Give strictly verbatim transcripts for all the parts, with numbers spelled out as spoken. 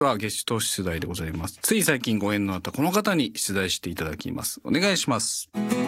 はゲスト出題でございます。つい最近ご縁のあったこの方に出題していただきます。お願いします。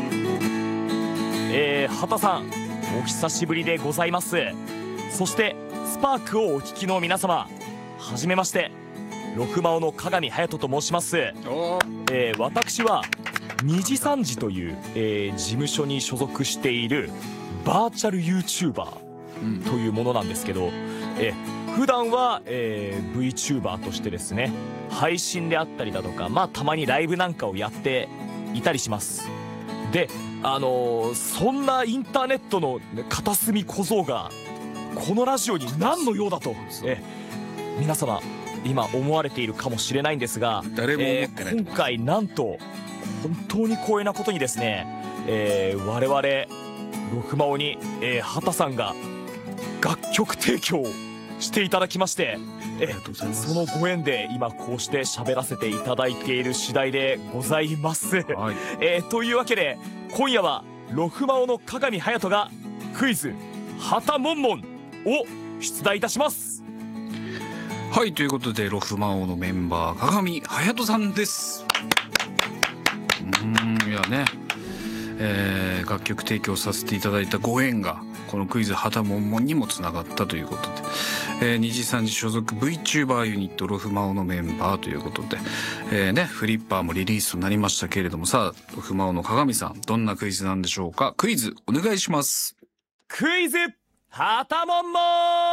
えー、畑さんお久しぶりでございます。そしてスパークをお聞きの皆様、はじめまして、ロフマオの鏡隼人と申します。えー、私はにじさんじという、えー、事務所に所属しているバーチャル YouTuber というものなんですけど、えー普段は、えー、VTuber としてですね、配信であったりだとか、まあたまにライブなんかをやっていたりします。で、あのー、そんなインターネットの片隅小僧がこのラジオに何の用だと、え皆様今思われているかもしれないんですが、 誰も思ってない、 えー、今回なんと本当に光栄なことにですね、えー、我々ロフマオに、えー、畑さんが楽曲提供をしていただきまして、えそのご縁で今こうして喋らせていただいている次第でございます、はい。えー、というわけで今夜はロフマオの鏡隼人がクイズ畑もんもんを出題いたします。 はい、ということでロフマオのメンバー鏡隼人さんです。うーん、いやね、えー、楽曲提供させていただいたご縁がこのクイズ畑もんもんにもつながったということで、えー、にじさんじ所属 VTuber ユニットロフマオのメンバーということで、えーね、フリッパーもリリースとなりましたけれども、さあロフマオの鏡さん、どんなクイズなんでしょうか。クイズお願いします。 クイズ畑もんもん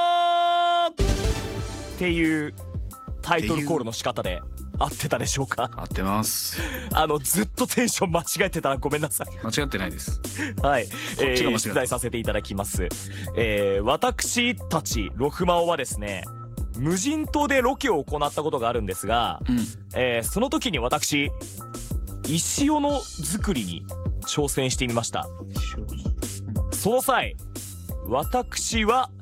っていうタイトルコールの仕方で合ってたでしょうか。 合ってます。 あのずっとテンション間違えてたらごめんなさい。 間違ってないです。 はい、 こっちが間違って、 えー、出題させていただきます。えー、私たちロフマオはですね、無人島でロケを行ったことがあるんですが、うん、えー、その時に私石斧作りに挑戦してみました。その際私は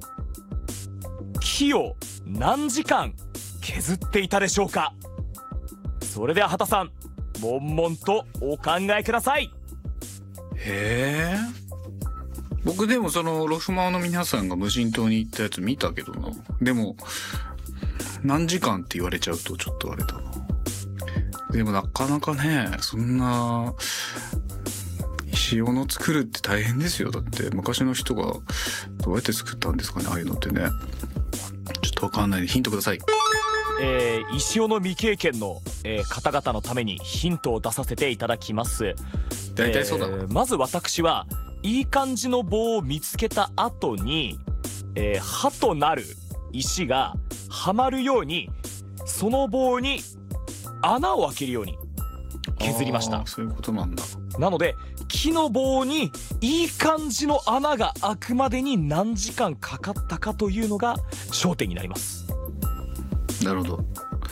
木を何時間削っていたでしょうか。それでは畑さん、悶々とお考えください。 へえ、僕でもそのロフマオの皆さんが無人島に行ったやつ見たけどな。でも何時間って言われちゃうとちょっとあれだな。でもなかなかね、そんな石斧作るって大変ですよ。だって昔の人がどうやって作ったんですかね、ああいうのってね。ちょっとわかんないんでヒントください。 えー、石斧未経験の、えー、方々のためにヒントを出させていただきます。 大体そうだ、えー、まず私はいい感じの棒を見つけた後に、えー、刃となる石がはまるようにその棒に穴を開けるように削りました。 そういうことなんだ。 なので木の棒にいい感じの穴が開くまでに何時間かかったかというのが焦点になります。 なるほど。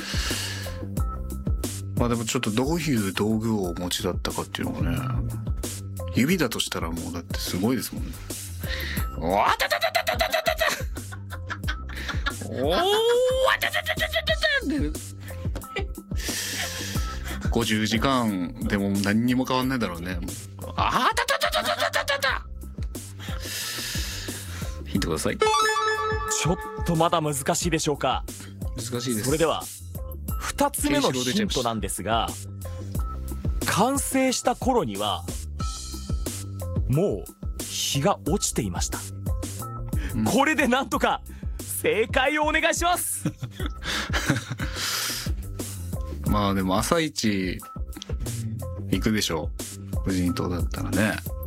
まあでもちょっとどういう道具をお持ちだったかっていうのがね、指だとしたらもうだってすごいですもんね。わたたたたたたたたおーわたたたたたたたごじゅうじかんでも何にも変わんないだろうね。あたたたたたたたたたヒントください。 ちょっとまだ難しいでしょうか。 難しいです。 それではふたつめのヒントなんですが、完成した頃にはもう日が落ちていました、うん、これでなんとか正解をお願いしますまあでも朝一行くでしょう、無人島だったらね。